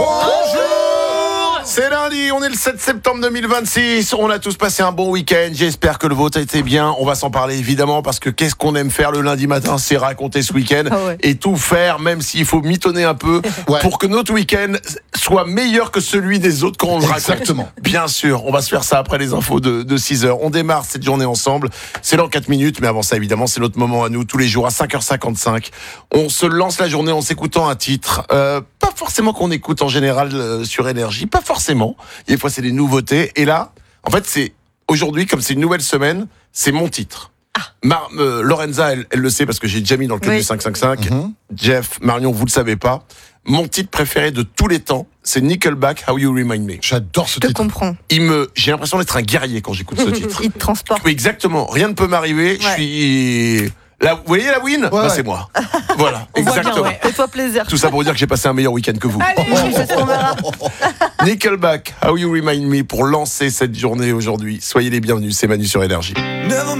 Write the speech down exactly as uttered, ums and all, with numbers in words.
C'est lundi, on est le sept septembre deux mille vingt-six, on a tous passé un bon week-end, j'espère que le vôtre a été bien, on va s'en parler évidemment parce que qu'est-ce qu'on aime faire le lundi matin, c'est raconter ce week-end oh ouais. et tout faire, même s'il faut mitonner un peu Ouais. pour que notre week-end soit meilleur que celui des autres quand on le raconte. Exactement. Bien sûr, on va se faire ça après les infos de, de six heures, on démarre cette journée ensemble, c'est dans quatre minutes, mais avant ça évidemment c'est notre moment à nous, tous les jours à cinq heures cinquante-cinq, on se lance la journée en s'écoutant un titre, euh, pas forcément qu'on écoute en général euh, sur Énergie, pas forcément. Des fois, c'est des nouveautés. Et là, en fait, c'est aujourd'hui, comme c'est une nouvelle semaine, c'est mon titre. Ah. Mar- euh, Lorenza, elle, elle le sait parce que j'ai déjà mis dans le club Oui. du cinq cinq cinq. Mhm. Jeff, Marion, vous le savez pas. Mon titre préféré de tous les temps, c'est Nickelback, How You Remind Me. J'adore ce Je te titre. comprends. Il me, j'ai l'impression d'être un guerrier quand j'écoute ce titre. Il te transporte. Oui, exactement. Rien ne peut m'arriver. Je Ouais. suis. Là, vous voyez la win bah, ouais. c'est moi. Voilà, On voit bien, exactement. ouais. Fais-toi plaisir. Tout ça pour dire que j'ai passé un meilleur week-end que vous. Allez, c'est ce qu'on verra. Nickelback, How You Remind Me pour lancer cette journée aujourd'hui. Soyez les bienvenus, c'est Manu sur Énergie. Never